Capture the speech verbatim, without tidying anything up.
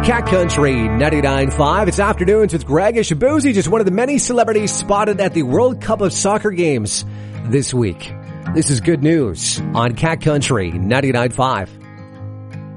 Cat Country ninety-nine point five. It's afternoons with Greg Ishibuzi, just one of the many celebrities spotted at the World Cup of Soccer games this week. This is good news on Cat Country ninety-nine point five.